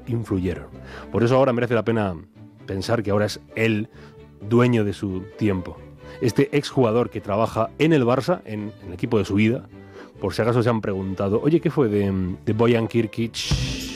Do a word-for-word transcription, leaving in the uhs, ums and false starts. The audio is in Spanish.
influyeron. Por eso ahora merece la pena pensar que ahora es él dueño de su tiempo. Este exjugador que trabaja en el Barça, en, en el equipo de su vida, por si acaso se han preguntado, oye, ¿qué fue de, de Bojan Kirkic?